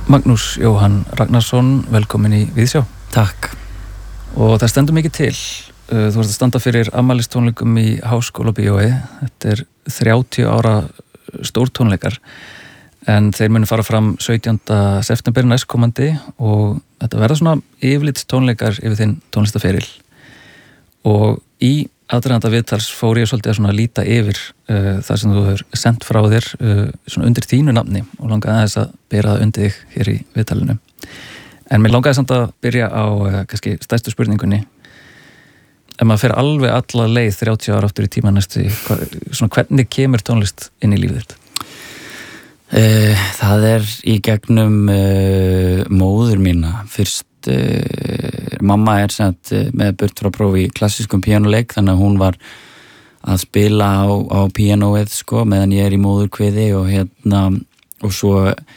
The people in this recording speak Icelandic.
Magnús Jóhann Ragnarsson, velkomin í Víðsjá. Takk. Og það stendur mikið til. Þú varst að standa fyrir afmælistónleikum í Háskólabíói. Þetta 30 ára stórtónleikar. En þeir munu fara fram 17. september næstkomandi og þetta verða svona yfirlits tónleikar yfir þinn tónlistaferil. Og í aðdraganda viðtals fór ég svolítið að svona líta yfir það sem þú hefur sendt frá þér svona undir þínu nafni og langaði aðeins að bera það undir þig hér í viðtalinu. En mér langaði samt að byrja á kannski stærstu spurningunni. Ef maður fer alveg alla leið 30 ára aftur í tíma næstu, svona hvernig kemur tónlist inn í lífið þitt? Það í gegnum móður mína. Fyrst mamma sagt, með burt frá prófi í klassískum píanóleik, þannig að hún var að spila á píanóið sko, meðan ég í móðurkviði og og svo